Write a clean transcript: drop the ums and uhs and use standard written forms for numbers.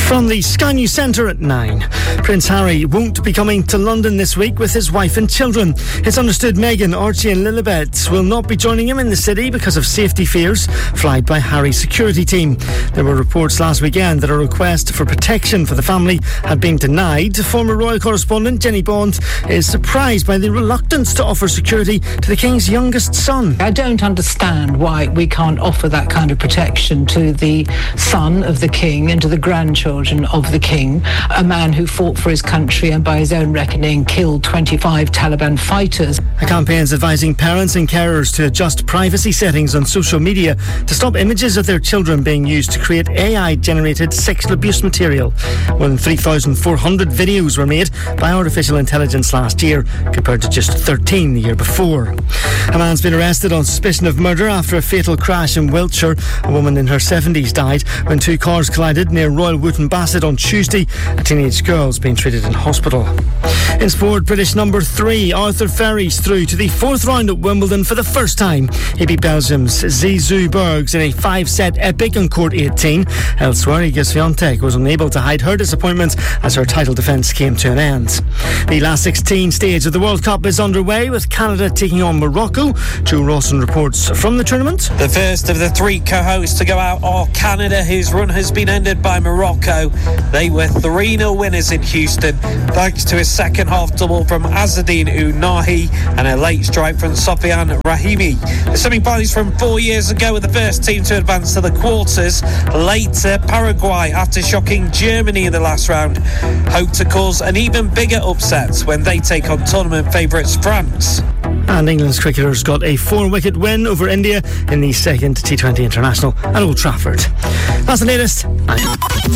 From the Sky News Centre at 9. Prince Harry won't be coming to London this week with his wife and children. It's understood Meghan, Archie and Lilibet will not be joining him in the city because of safety fears flagged by Harry's security team. There were reports last weekend that a request for protection for the family had been denied. Former royal correspondent Jenny Bond is surprised by the reluctance to offer security to the King's youngest son. I don't understand why we can't offer that kind of protection to the son of the King and to the grandchildren of the King, a man who fought for his country and by his own reckoning killed 25 Taliban fighters. A campaign's advising parents and carers to adjust privacy settings on social media to stop images of their children being used to create AI-generated sexual abuse material. More than 3,400 videos were made by artificial intelligence last year, compared to just 13 the year before. A man's been arrested on suspicion of murder after a fatal crash in Wiltshire. A woman in her 70s died when two cars collided near Royal Wootton Bassett on Tuesday. A teenage girl's being treated in hospital. In sport, British number 3 Arthur Ferry's through to the fourth round at Wimbledon for the first time. He beat Belgium's Zizou Bergs in a 5-set epic on court 18. Elsewhere, Iga Swiatek was unable to hide her disappointment as her title defence came to an end. The last 16 stage of the World Cup is underway, with Canada taking on Morocco. Joe Rawson reports from the tournament. The first of the 3 co-hosts to go out are Canada, whose run has been ended by Morocco. They were 3-0 winners in Houston, thanks to a second-half double from Azzedine Ounahi and a late strike from Sofiane Rahimi. The semi-finals from 4 years ago were the first team to advance to the quarters. Later, Paraguay, after shocking Germany in the last round, hope to cause an even bigger upset when they take on tournament favourites France. And England's cricketers got a 4-wicket win over India in the second T20 International at Old Trafford. That's the latest.